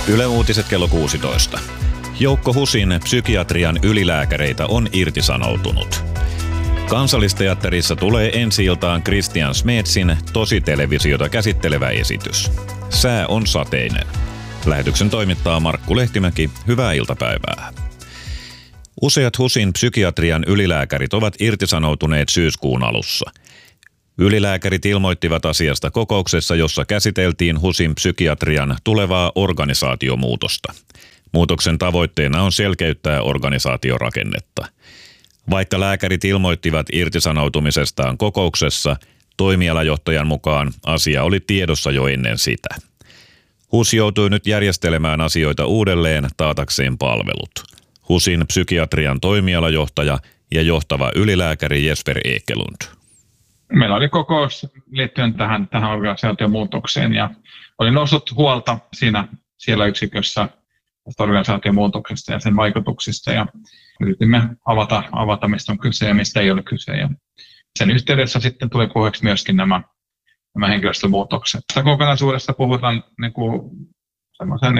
Yle Uutiset kello 16. Joukko HUSin psykiatrian ylilääkäreitä on irtisanoutunut. Kansallisteatterissa tulee ensi-iltaan Christian Smedsin tositelevisiota käsittelevä esitys. Sää on sateinen. Lähetyksen toimittaa Markku Lehtimäki. Hyvää iltapäivää. Useat HUSin psykiatrian ylilääkärit ovat irtisanoutuneet syyskuun alussa. Ylilääkärit ilmoittivat asiasta kokouksessa, jossa käsiteltiin HUSin psykiatrian tulevaa organisaatiomuutosta. Muutoksen tavoitteena on selkeyttää organisaatiorakennetta. Vaikka lääkärit ilmoittivat irtisanoutumisestaan kokouksessa, toimialajohtajan mukaan asia oli tiedossa jo ennen sitä. HUS joutui nyt järjestelemään asioita uudelleen taatakseen palvelut. HUSin psykiatrian toimialajohtaja ja johtava ylilääkäri Jesper Ekelund. Meillä oli kokous liittyen tähän organisaatiomuutokseen ja oli noussut huolta siellä yksikössä tästä organisaatiomuutoksesta ja sen vaikutuksista ja yritimme avata mistä on kyse ja mistä ei ole kyse. Ja sen yhteydessä sitten tuli puheeksi myöskin nämä henkilöstömuutokset. Tästä kokonaisuudesta puhutaan semmoisen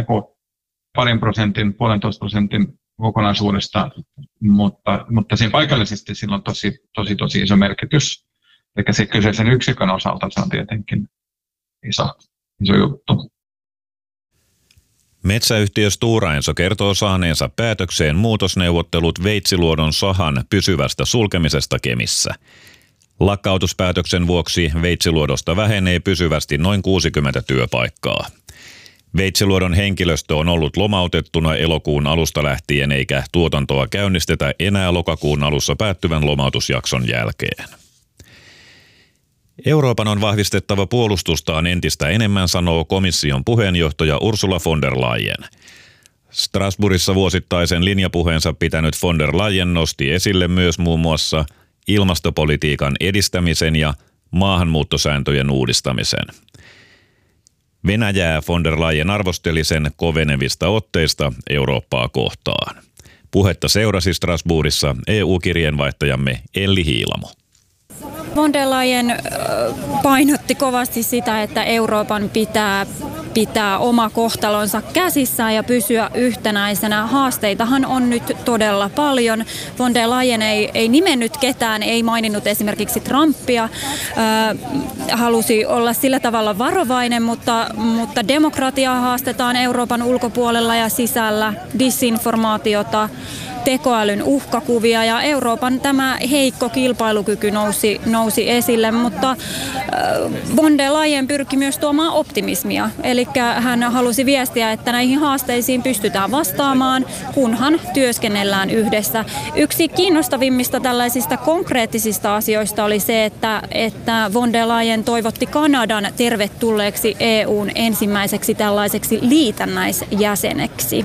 2%, 1,5% kokonaisuudesta, mutta siinä paikallisesti sillä on tosi iso merkitys. Eli se kyseisen yksikön osalta se on tietenkin iso juttu. Metsäyhtiö Stora Enso kertoo saaneensa päätökseen muutosneuvottelut Veitsiluodon sahan pysyvästä sulkemisesta Kemissä. Lakkautuspäätöksen vuoksi Veitsiluodosta vähenee pysyvästi noin 60 työpaikkaa. Veitsiluodon henkilöstö on ollut lomautettuna elokuun alusta lähtien eikä tuotantoa käynnistetä enää lokakuun alussa päättyvän lomautusjakson jälkeen. Euroopan on vahvistettava puolustustaan entistä enemmän, sanoo komission puheenjohtaja Ursula von der Leyen. Strasbourgissa vuosittaisen linjapuheensa pitänyt von der Leyen nosti esille myös muun muassa ilmastopolitiikan edistämisen ja maahanmuuttosääntöjen uudistamisen. Venäjää von der Leyen arvosteli sen kovenevista otteista Eurooppaa kohtaan. Puhetta seurasi Strasbourgissa EU-kirjeenvaihtajamme Elli Hiilamo. Von der Leyen painotti kovasti sitä, että Euroopan pitää oma kohtalonsa käsissään ja pysyä yhtenäisenä. Haasteitahan on nyt todella paljon. Von der Leyen ei nimennyt ketään, ei maininnut esimerkiksi Trumpia. Halusi olla sillä tavalla varovainen, mutta demokratiaa haastetaan Euroopan ulkopuolella ja sisällä, disinformaatiota, tekoälyn uhkakuvia ja Euroopan tämä heikko kilpailukyky nousi esille, mutta von der Leyen pyrki myös tuomaan optimismia. Eli hän halusi viestiä, että näihin haasteisiin pystytään vastaamaan, kunhan työskennellään yhdessä. Yksi kiinnostavimmista tällaisista konkreettisista asioista oli se, että von der Leyen toivotti Kanadan tervetulleeksi EU:n ensimmäiseksi tällaiseksi liitännäisjäseneksi.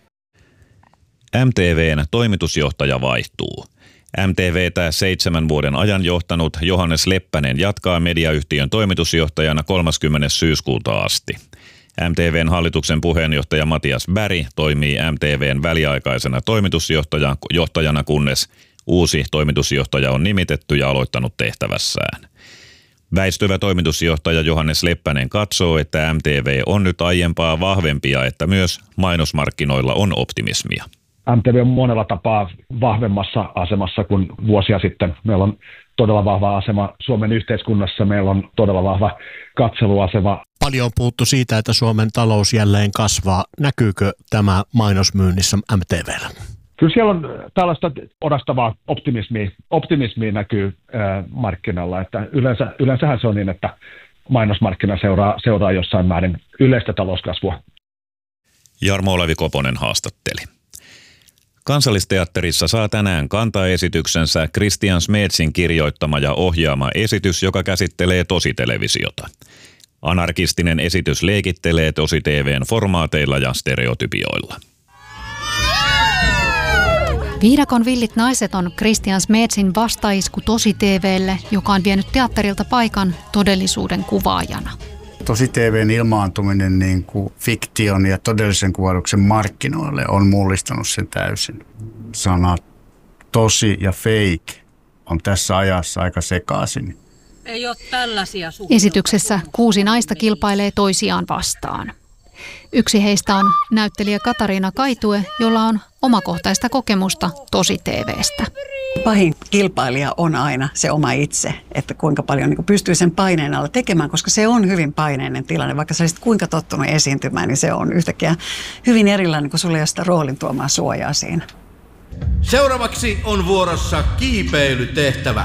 MTV:n toimitusjohtaja vaihtuu. MTV:tä 7 vuoden ajan johtanut Johannes Leppänen jatkaa mediayhtiön toimitusjohtajana 30. syyskuuta asti. MTV:n hallituksen puheenjohtaja Matias Berg toimii MTV:n väliaikaisena toimitusjohtajana, kunnes uusi toimitusjohtaja on nimitetty ja aloittanut tehtävässään. Väistyvä toimitusjohtaja Johannes Leppänen katsoo, että MTV on nyt aiempaa vahvempi ja että myös mainosmarkkinoilla on optimismia. MTV on monella tapaa vahvemmassa asemassa kuin vuosia sitten. Meillä on todella vahva asema Suomen yhteiskunnassa, meillä on todella vahva katseluasema. Paljon on puhuttu siitä, että Suomen talous jälleen kasvaa. Näkyykö tämä mainosmyynnissä MTV:llä? Kyllä siellä on tällaista orastavaa optimismia näkyy markkinoilla. Että yleensähän se on niin, että mainosmarkkina seuraa jossain määrin yleistä talouskasvua. Jarmo Olavi Koponen haastatteli. Kansallisteatterissa saa tänään kantaesityksensä Christian Smedsin kirjoittama ja ohjaama esitys, joka käsittelee tositelevisiota. Anarkistinen esitys leikittelee tosi-TV:n formaateilla ja stereotypioilla. Viidakon villit naiset on Christian Smedsin vastaisku tosi-TV:lle, joka on vienyt teatterilta paikan todellisuuden kuvaajana. Tosi-TV:n ilmaantuminen niin kuin fiktion ja todellisen kuvauksen markkinoille on mullistanut sen täysin. Sanat tosi ja fake on tässä ajassa aika sekaisin. Ei ole tällaisia Esityksessä 6 naista kilpailee toisiaan vastaan. Yksi heistä on näyttelijä Katariina Kaitue, jolla on omakohtaista kokemusta tosi-TV:stä. Pahin kilpailija on aina se oma itse, että kuinka paljon niin pystyy sen paineen alla tekemään, koska se on hyvin paineinen tilanne. Vaikka sä olisit kuinka tottunut esiintymään, niin se on yhtäkkiä hyvin erilainen, kun sulla ei ole sitä roolin tuomaa suojaa siinä. Seuraavaksi on vuorossa kiipeilytehtävä.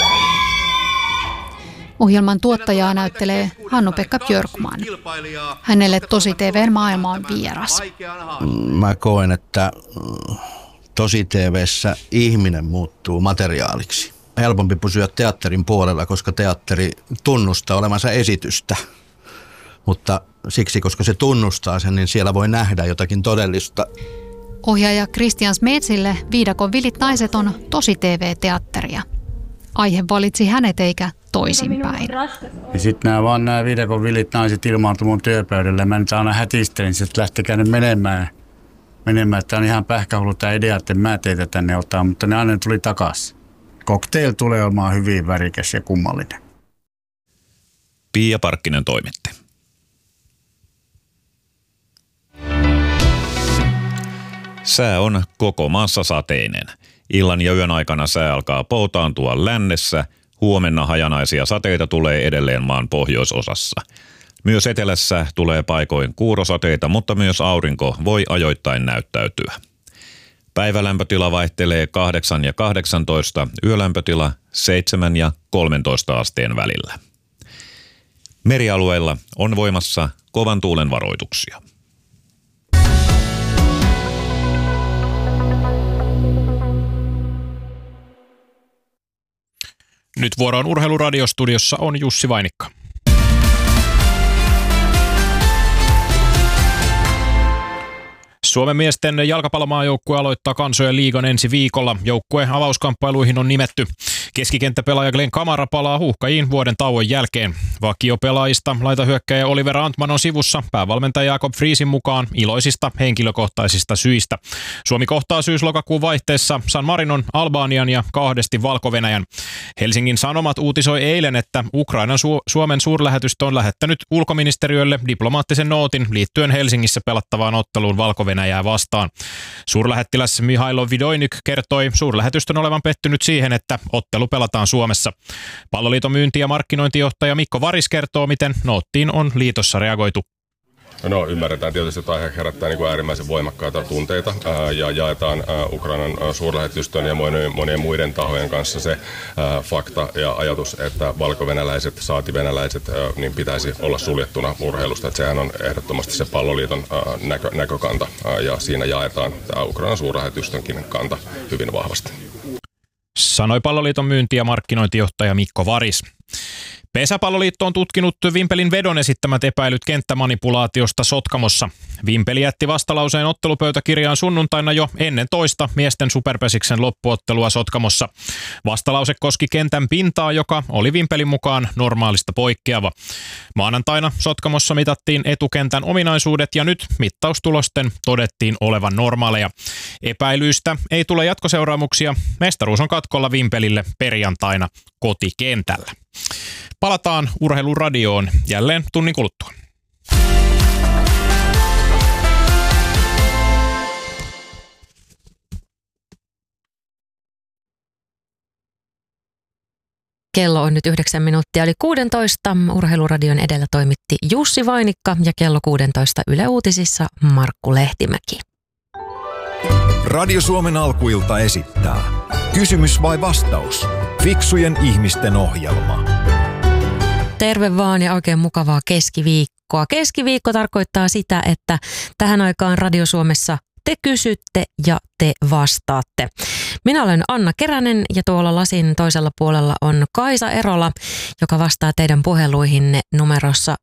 Ohjelman tuottajaa näyttelee Hannu-Pekka Björkman. Hänelle tosi-TV:n maailma on vieras. Mä koen, että tosi-TV:ssä ihminen muuttuu materiaaliksi. Helpompi pysyä teatterin puolella, koska teatteri tunnustaa olevansa esitystä. Mutta siksi, koska se tunnustaa sen, niin siellä voi nähdä jotakin todellista. Ohjaaja Christian Smetsille Viidakon villit naiset on tosi-TV-teatteria. Aihe valitsi hänet eikä toisinpäin. Ja sitten nämä Viidakon villit naiset ilmaantui mun työpöydälle. Mä nyt aina hätistelin, että lähtekää nyt menemään. Että on ihan pähkähullu tämä idea, että mä teitä tänne ottaa, mutta ne aina tuli takaisin. Cocktail tulee olemaan hyvin värikäs ja kummallinen. Pia Parkkinen toimitti. Sää on koko maassa sateinen. Illan ja yön aikana sää alkaa poutaantua lännessä. Huomenna hajanaisia sateita tulee edelleen maan pohjoisosassa. Myös etelässä tulee paikoin kuurosateita, mutta myös aurinko voi ajoittain näyttäytyä. Päivälämpötila vaihtelee 8 ja 18, yölämpötila 7 ja 13 asteen välillä. Merialueilla on voimassa kovan tuulen varoituksia. Nyt vuoroon Urheiluradiostudiossa on Jussi Vainikka. Suomen miesten jalkapallomaajoukkue aloittaa kansojen liigan ensi viikolla. Joukkueen avauskamppailuihin on nimetty. Keskikenttäpelaaja Glenn Kamara palaa Huuhkajiin vuoden tauon jälkeen. Vakiopelaajista laitahyökkäjä Oliver Antman on sivussa päävalmentaja Jakob Friesin mukaan iloisista henkilökohtaisista syistä. Suomi kohtaa syys-lokakuun vaihteessa San Marinon, Albanian ja kahdesti Valko-Venäjän. Helsingin Sanomat uutisoi eilen, että Ukrainan Suomen suurlähetystö on lähettänyt ulkoministeriölle diplomaattisen nootin liittyen Helsingissä pelattavaan otteluun Valko-Venäjää vastaan. Suurlähettiläs Mihailo Vidoinyk kertoi suurlähetystön olevan pettynyt siihen, että ottelu pelataan Suomessa. Palloliiton myynti- ja markkinointijohtaja Mikko Varis kertoo, miten noottiin on liitossa reagoitu. No, ymmärretään tietysti, että aihe herättää äärimmäisen voimakkaita tunteita ja jaetaan Ukrainan suurlähetystön ja monien muiden tahojen kanssa se fakta ja ajatus, että valko-venäläiset, saati venäläiset, niin pitäisi olla suljettuna urheilusta. Että sehän on ehdottomasti se Palloliiton näkökanta ja siinä jaetaan tämä Ukrainan suurlähetystönkin kanta hyvin vahvasti. Sanoi Palloliiton myynti- ja markkinointijohtaja Mikko Varis. Pesäpalloliitto on tutkinut Vimpelin vedon esittämät epäilyt kenttämanipulaatiosta Sotkamossa. Vimpeli jätti vastalauseen ottelupöytäkirjaan sunnuntaina jo ennen toista miesten superpesiksen loppuottelua Sotkamossa. Vastalause koski kentän pintaa, joka oli Vimpelin mukaan normaalista poikkeava. Maanantaina Sotkamossa mitattiin etukentän ominaisuudet ja nyt mittaustulosten todettiin olevan normaaleja. Epäilyistä ei tule jatkoseuraamuksia. Mestaruus on katkolla Vimpelille perjantaina kotikentällä. Palataan Urheiluradioon jälleen tunnin kuluttua. Kello on nyt 9 minuuttia eli 16. Urheiluradion edellä toimitti Jussi Vainikka ja kello 16 Yle Uutisissa Markku Lehtimäki. Radio Suomen alkuilta esittää Kysymys vai vastaus? Fiksujen ihmisten ohjelma. Terve vaan ja oikein mukavaa keskiviikkoa. Keskiviikko tarkoittaa sitä, että tähän aikaan Radio Suomessa te kysytte ja te vastaatte. Minä olen Anna Keränen ja tuolla lasin toisella puolella on Kaisa Erola, joka vastaa teidän puheluihinne numerossa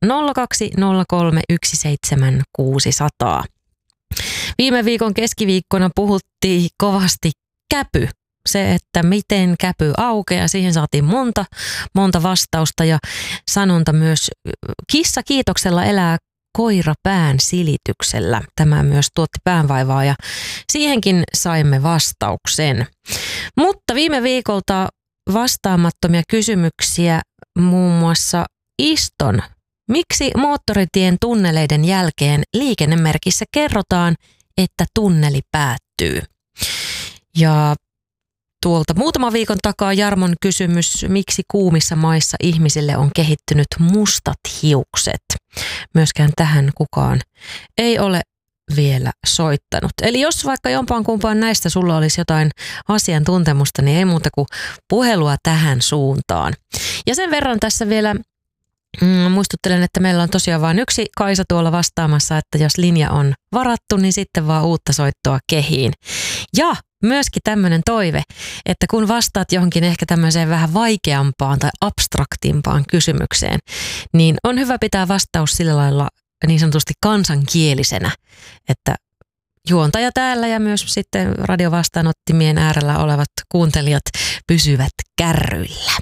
020317600. Viime viikon keskiviikkona puhuttiin kovasti käpy. Se, että miten käpy aukeaa, siihen saatiin monta vastausta ja sanonta myös kissa kiitoksella elää koira pään silityksellä. Tämä myös tuotti päänvaivaa ja siihenkin saimme vastauksen. Mutta viime viikolta vastaamattomia kysymyksiä muun muassa Iston Miksi moottoritien tunneleiden jälkeen liikennemerkissä kerrotaan, että tunneli päättyy? Ja tuolta muutama viikon takaa Jarmon kysymys, miksi kuumissa maissa ihmisille on kehittynyt mustat hiukset. Myöskään tähän kukaan ei ole vielä soittanut. Eli jos vaikka jompaan kumpaan näistä sulla olisi jotain asiantuntemusta, niin ei muuta kuin puhelua tähän suuntaan. Ja sen verran tässä vielä muistuttelen, että meillä on tosiaan vain yksi Kaisa tuolla vastaamassa, että jos linja on varattu, niin sitten vaan uutta soittoa kehiin. Ja myöskin tämmöinen toive, että kun vastaat johonkin ehkä tämmöiseen vähän vaikeampaan tai abstraktimpaan kysymykseen, niin on hyvä pitää vastaus sillä lailla niin sanotusti kansankielisenä, että juontaja täällä ja myös sitten radiovastaanottimien äärellä olevat kuuntelijat pysyvät kärryillä.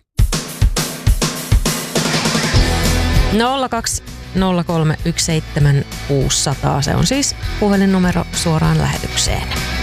02 03 17600, se on siis puhelinnumero suoraan lähetykseen.